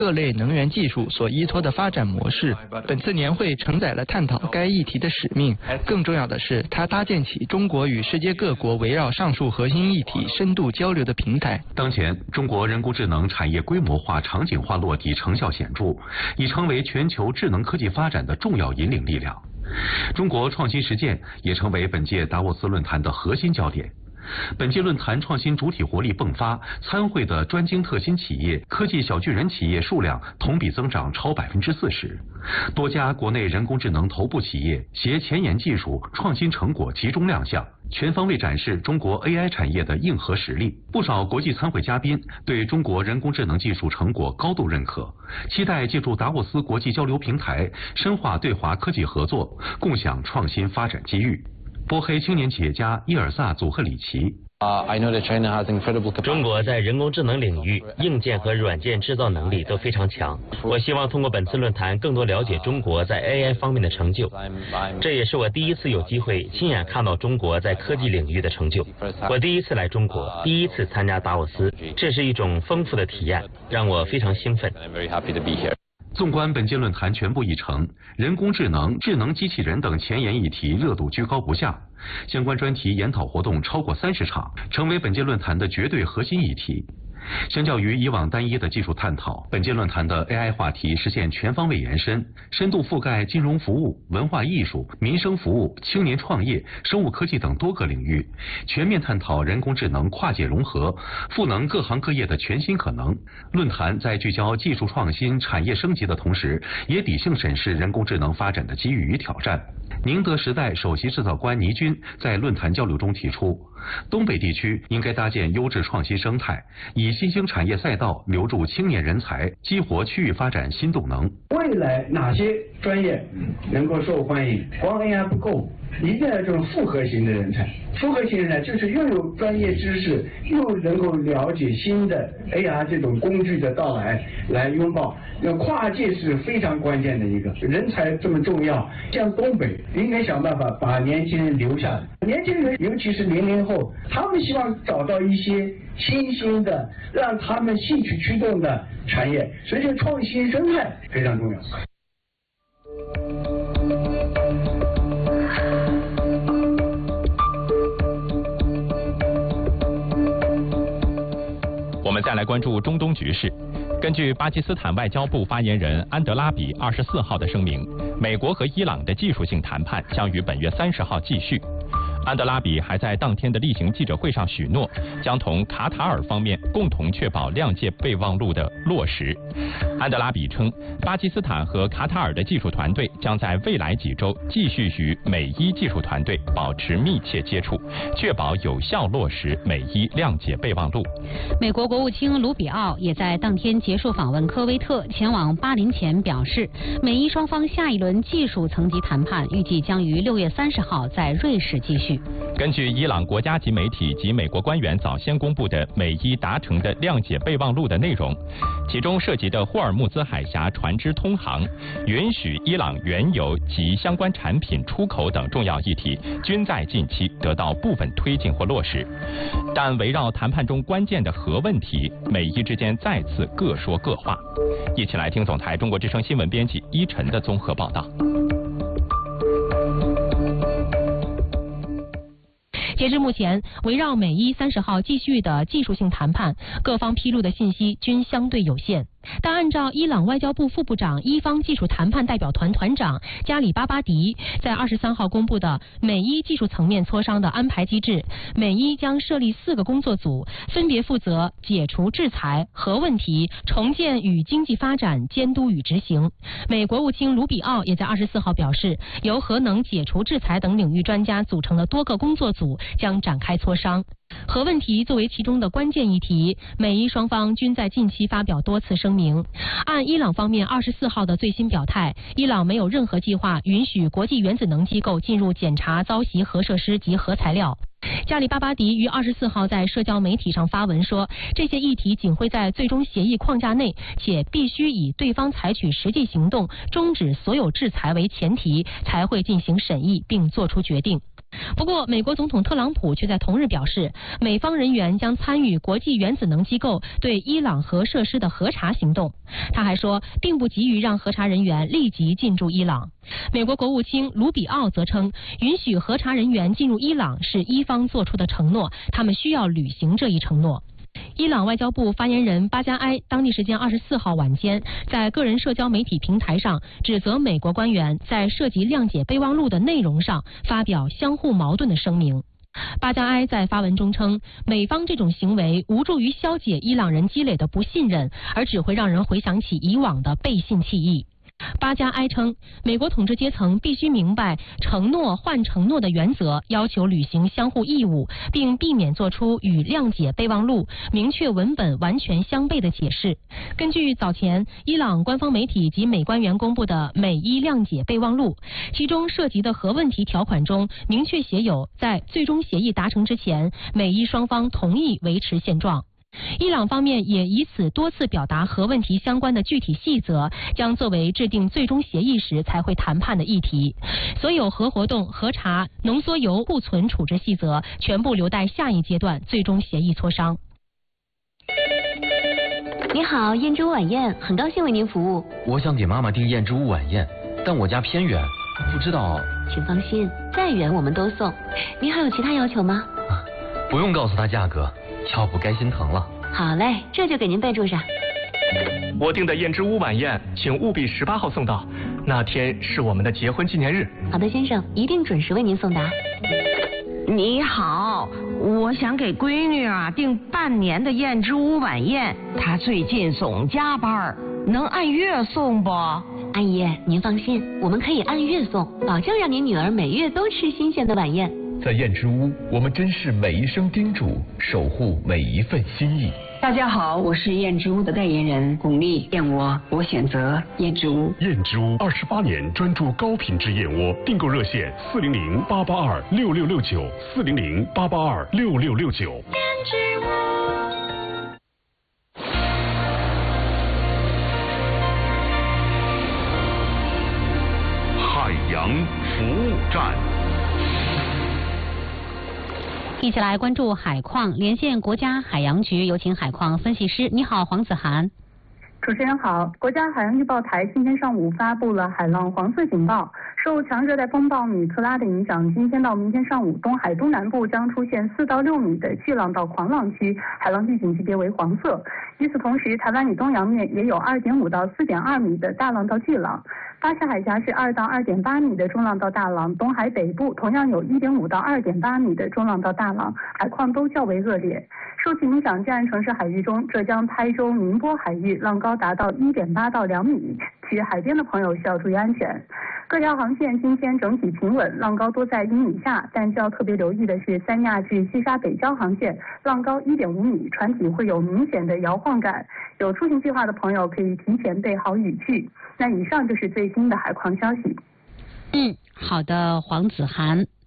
各类能源技术所依托的发展模式。本次年会承载了探讨该议题的使命，更重要的是，它搭建起中国与世界各国围绕上述核心议题深度交流的平台。 当前，中国人工智能产业规模化、场景化落地成效显著，已成为全球智能科技发展的重要引领力量。中国创新实践也成为本届达沃斯论坛的核心焦点。本届论坛创新主体活力迸发，参会的专精特新企业、科技小巨人企业数量同比增长超40%，多家国内人工智能头部企业携前沿技术、创新成果集中亮相，全方位展示中国 AI 产业的硬核实力。不少国际参会嘉宾对中国人工智能技术成果高度认可，期待借助达沃斯国际交流平台，深化对华科技合作，共享创新发展机遇。波黑青年企业家伊尔萨祖赫里奇。 中国在人工智能领域硬件和软件制造能力都非常强。我希望通过本次论坛更多了解中国在 AI 方面的成就。这也是我第一次有机会亲眼看到中国在科技领域的成就。我第一次来中国，第一次参加达沃斯，这是一种丰富的体验，让我非常兴奋。 纵观本届论坛全部议程，人工智能、智能机器人等前沿议题热度居高不下，相关专题研讨活动超过30场，成为本届论坛的绝对核心议题。相较于以往单一的技术探讨，本届论坛的 AI 话题实现全方位延伸，深度覆盖金融服务、文化艺术、民生服务、青年创业、生物科技等多个领域，全面探讨人工智能跨界融合，赋能各行各业的全新可能。论坛在聚焦技术创新、产业升级的同时，也理性审视人工智能发展的机遇与挑战。宁德时代首席制造官倪军在论坛交流中提出，东北地区应该搭建优质创新生态，以新兴产业赛道留住青年人才，激活区域发展新动能。 未来哪些专业能够受欢迎？光 AI 不够，一定要这种复合型的人才。复合型人才就是又有专业知识，又能够了解新的 AR 这种工具的到来，来拥抱。那跨界是非常关键的一个人才这么重要，像东北应该想办法把年轻人留下来。年轻人尤其是00后，他们希望找到一些新兴的，让他们兴趣驱动的产业，所以这创新生态非常重要。 我们再来关注中东局势。根据巴基斯坦外交部发言人安德拉比24号的声明，美国和伊朗的技术性谈判将于本月30号继续。安德拉比还在当天的例行记者会上许诺，将同卡塔尔方面共同确保谅解备忘录的落实。安德拉比称，巴基斯坦和卡塔尔的技术团队将在未来几周继续与美伊技术团队保持密切接触，确保有效落实美伊谅解备忘录。 美国国务卿卢比奥也在当天结束访问科威特，前往巴林前表示，美伊双方下一轮技术层级谈判预计将于6月30号在瑞士继续。 根据伊朗国家级媒体及美国官员早先公布的美伊达成的谅解备忘录的内容，其中涉及的霍尔木兹海峡船只通航、允许伊朗原油及相关产品出口等重要议题，均在近期得到部分推进或落实。但围绕谈判中关键的核问题，美伊之间再次各说各话。一起来听总台中国之声新闻编辑依晨的综合报道。 截至目前，围绕美伊30号继续的技术性谈判，各方披露的信息均相对有限。但按照伊朗外交部副部长、伊方技术谈判代表团团长加里巴巴迪在23号公布的美伊技术层面磋商的安排机制，美伊将设立4个工作组，分别负责解除制裁、核问题、重建与经济发展、监督与执行。美国务卿卢比奥也在24号表示，由核能、解除制裁等领域专家组成的多个工作组将展开磋商。核问题作为其中的关键议题，美伊双方均在近期发表多次声明。按伊朗方面24号的最新表态，伊朗没有任何计划允许国际原子能机构进入检查遭袭核设施及核材料。加里巴巴迪于24号在社交媒体上发文说，这些议题仅会在最终协议框架内，且必须以对方采取实际行动终止所有制裁为前提，才会进行审议并作出决定。 不过，美国总统特朗普却在同日表示，美方人员将参与国际原子能机构对伊朗核设施的核查行动。他还说，并不急于让核查人员立即进驻伊朗。美国国务卿卢比奥则称，允许核查人员进入伊朗是伊方做出的承诺，他们需要履行这一承诺。伊朗外交部发言人巴加埃当地时间24号晚间在个人社交媒体平台上指责美国官员在涉及谅解备忘录的内容上发表相互矛盾的声明。巴加埃在发文中称，美方这种行为无助于消解伊朗人积累的不信任，而只会让人回想起以往的背信弃义。巴加埃称，美国统治阶层必须明白承诺换承诺的原则，要求履行相互义务，并避免做出与谅解备忘录明确文本完全相悖的解释。根据早前伊朗官方媒体及美官员公布的美伊谅解备忘录，其中涉及的核问题条款中明确写有，在最终协议达成之前，美伊双方同意维持现状。伊朗方面也以此多次表达核问题相关的具体细则将作为制定最终协议时才会谈判的议题。所有核活动、核查、浓缩铀库存处置细则全部留待下一阶段最终协议磋商。 你好，燕之屋晚宴，很高兴为您服务。 我想给妈妈订燕之屋晚宴，但我家偏远，不知道。 请放心，再远我们都送。您还有其他要求吗？ 不用告诉她价格，要不该心疼了。 好嘞，这就给您备注上。 我订的燕之屋晚宴，请务必18号送到，那天是我们的结婚纪念日。 好的，先生，一定准时为您送达。 你好，我想给闺女订半年的燕之屋晚宴，她最近总加班，能按月送不？ 阿姨，您放心，我们可以按月送，保证让您女儿每月都吃新鲜的晚宴。 在燕之屋，我们珍视每一声叮嘱，守护每一份心意。 大家好，我是燕之屋的代言人巩俐，燕窝我选择燕之屋。 燕之屋28年专注高品质燕窝，订购热线400-882-6669，400-882-6669。 燕之屋。 海洋服务站。 一起来关注海况，连线国家海洋局，有请海况分析师。你好，黄子涵。 主持人好，国家海洋预报台今天上午发布了海浪黄色警报，受强热带风暴米克拉的影响，今天到明天上午，东海东南部将出现4到6米的巨浪到狂浪区，海浪预警级别为黄色。与此同时，台湾以东洋面也有2.5到4.2米的大浪到巨浪，巴士海峡是2到2.8米的中浪到大浪，东海北部同样有1.5到2.8米的中浪到大浪，海况都较为恶劣。受其影响，近岸城市海域中，浙江台州、宁波海域浪高达到1.8到2米，去海边的朋友需要注意安全。各条航线今天整体平稳，浪高多在1米以下，但需要特别留意的是三亚至西沙北礁航线，浪高1.5米，船体会有明显的摇晃感。有出行计划的朋友可以提前备好雨具。那以上就是最新的海况消息。 好的，黄子涵。